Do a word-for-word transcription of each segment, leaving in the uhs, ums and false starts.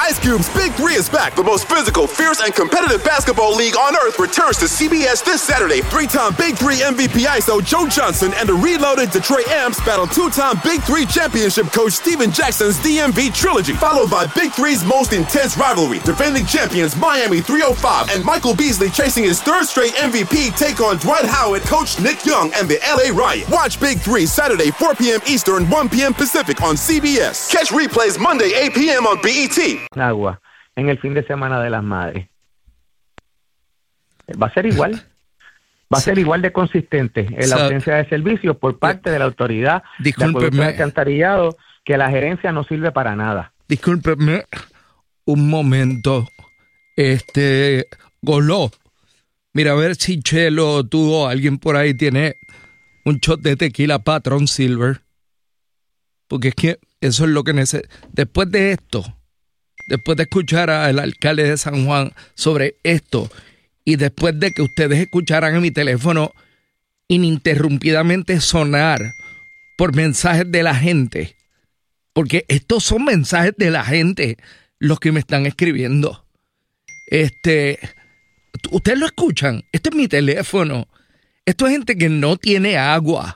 Ice Cube's Big Three is back. The most physical, fierce, and competitive basketball league on earth returns to C B S this Saturday. Three-time Big Three M V P I S O Joe Johnson and the reloaded Detroit Amps battle two-time Big Three championship coach Steven Jackson's D M V trilogy, followed by Big Three's most intense rivalry. Defending champions Miami three oh five and Michael Beasley chasing his third straight M V P take on Dwight Howard, Coach Nick Young, and the L A Riot. Watch Big Three Saturday four p.m. Eastern, one p.m. Pacific on C B S. Catch replays Monday eight p.m. on B E T. Agua en el fin de semana de las madres. Va a ser igual. Va a ser igual de consistente en la ausencia de servicios por parte de la autoridad de acueducto y alcantarillado, que la gerencia no sirve para nada. Discúlpeme un momento, este, Goló. Mira, a ver si Chelo, tú o alguien por ahí tiene un shot de tequila Patron Silver. Porque es que eso es lo que necesito. Después de esto, después de escuchar al alcalde de San Juan sobre esto, y después de que ustedes escucharan en mi teléfono ininterrumpidamente sonar por mensajes de la gente, porque estos son mensajes de la gente los que me están escribiendo. Este, ustedes lo escuchan, esto es mi teléfono. Esto es gente que no tiene agua.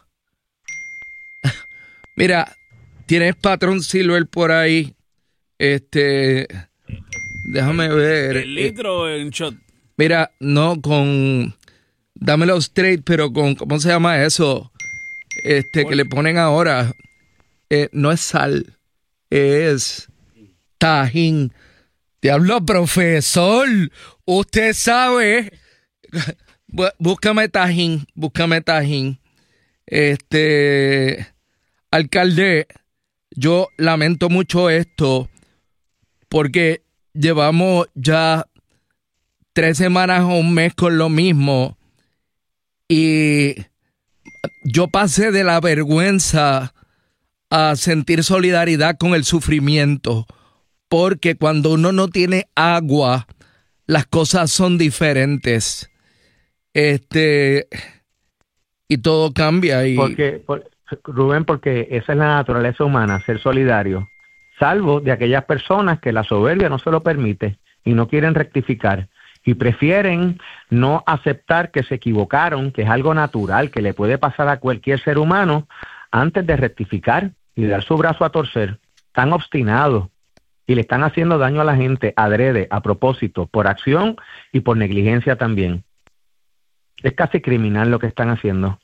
Mira, tienes Patron Silver por ahí. Este, déjame ver. ¿El litro en shot? Mira, no con, dámelo straight, pero con, ¿cómo se llama eso? Este, ¿Por? Que le ponen ahora. Eh, no es sal, es tajín. Diablo, profesor, usted sabe. Búscame tajín, búscame tajín. Este, alcalde, yo lamento mucho esto porque llevamos ya tres semanas o un mes con lo mismo y yo pasé de la vergüenza a sentir solidaridad con el sufrimiento, porque cuando uno no tiene agua, las cosas son diferentes. Este, y todo cambia. Y... Porque, por, Rubén, porque esa es la naturaleza humana, ser solidario, salvo de aquellas personas que la soberbia no se lo permite y no quieren rectificar y prefieren no aceptar que se equivocaron, que es algo natural, que le puede pasar a cualquier ser humano, antes de rectificar y dar su brazo a torcer. Están obstinados y le están haciendo daño a la gente adrede, a propósito, por acción y por negligencia también. Es casi criminal lo que están haciendo.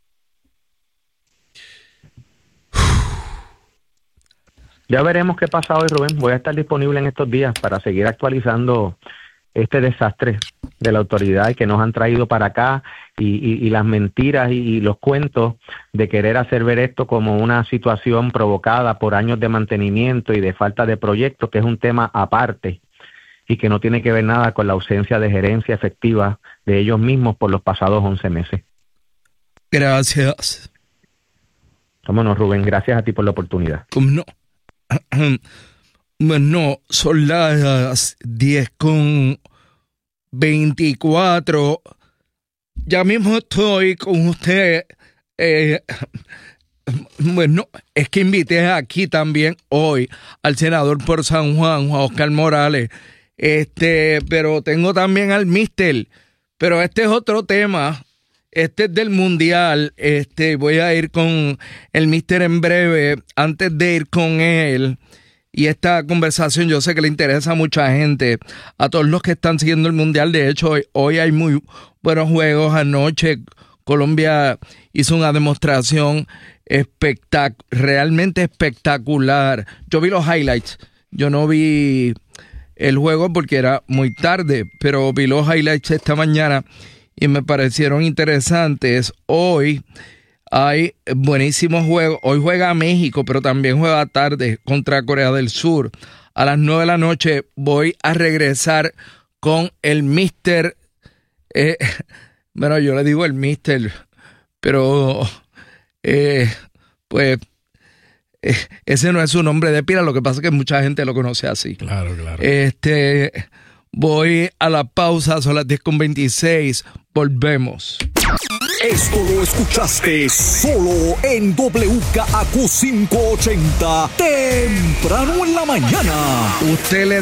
Ya veremos qué pasa hoy, Rubén. Voy a estar disponible en estos días para seguir actualizando este desastre de la autoridad y que nos han traído para acá y, y, y las mentiras y, y los cuentos de querer hacer ver esto como una situación provocada por años de mantenimiento y de falta de proyectos, que es un tema aparte y que no tiene que ver nada con la ausencia de gerencia efectiva de ellos mismos por los pasados once meses. Gracias. Vámonos, Rubén. Gracias a ti por la oportunidad. ¿Cómo no? Bueno, son las diez con veinticuatro. Ya mismo estoy con usted. Eh, bueno, es que invité aquí también hoy al senador por San Juan, Juan Oscar Morales. Este, pero tengo también al mister. Pero este es otro tema. Este es del Mundial. Este, voy a ir con el mister en breve. Antes de ir con él, y esta conversación yo sé que le interesa a mucha gente, a todos los que están siguiendo el Mundial. De hecho, hoy, hoy hay muy buenos juegos. Anoche Colombia hizo una demostración espectac- realmente espectacular. Yo vi los highlights. Yo no vi el juego porque era muy tarde, pero vi los highlights esta mañana y me parecieron interesantes. Hoy hay buenísimos juegos. Hoy juega México, pero también juega tarde contra Corea del Sur. A las nueve de la noche voy a regresar con el mister. Eh, bueno, yo le digo el mister, pero eh, pues eh, ese no es su nombre de pila. Lo que pasa es que mucha gente lo conoce así. Claro, claro. Este, voy a la pausa, son las diez con veintiséis. Volvemos. Esto lo escuchaste solo en W K A Q quinientos ochenta, temprano en la mañana. Usted le